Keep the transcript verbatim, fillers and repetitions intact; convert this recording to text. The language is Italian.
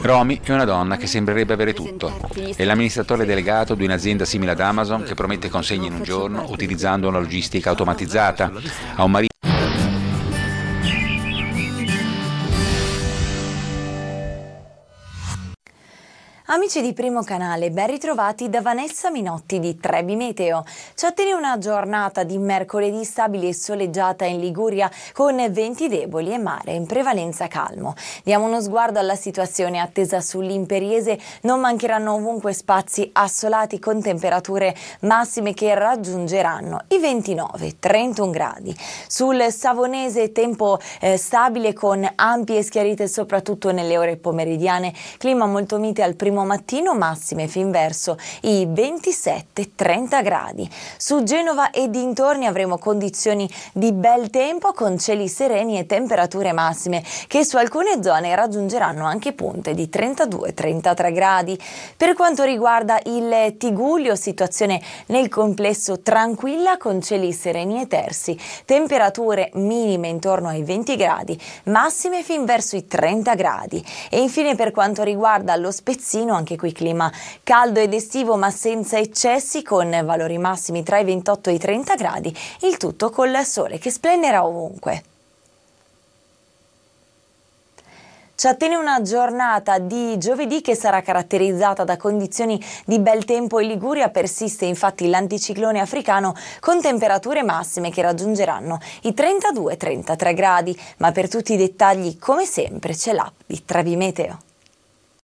Romy è una donna che sembrerebbe avere tutto. È l'amministratore delegato di un'azienda simile ad Amazon che promette consegne in un giorno utilizzando una logistica automatizzata. Ha un marito Amici di Primo Canale, ben ritrovati da Vanessa Minotti di Trebi Meteo. Ci attende una giornata di mercoledì stabile e soleggiata in Liguria con venti deboli e mare in prevalenza calmo. Diamo uno sguardo alla situazione attesa sull'Imperiese. Non mancheranno ovunque spazi assolati con temperature massime che raggiungeranno i ventinove trentuno gradi. Sul Savonese tempo eh, stabile con ampie schiarite soprattutto nelle ore pomeridiane, clima molto mite al primo mattino, massime fin verso i ventisette trenta gradi. Su Genova e dintorni avremo condizioni di bel tempo con cieli sereni e temperature massime che su alcune zone raggiungeranno anche punte di trentadue trentatré gradi. Per quanto riguarda il Tigullio, situazione nel complesso tranquilla con cieli sereni e tersi, temperature minime intorno ai venti gradi, massime fin verso i trenta gradi. E infine per quanto riguarda lo Spezzino, anche qui clima caldo ed estivo ma senza eccessi con valori massimi tra i ventotto e i trenta gradi, il tutto col sole che splenderà ovunque. Ci attende una giornata di giovedì che sarà caratterizzata da condizioni di bel tempo in Liguria. Persiste infatti l'anticiclone africano con temperature massime che raggiungeranno i trentadue trentatré gradi, ma per tutti i dettagli come sempre c'è l'app di Trebi Meteo.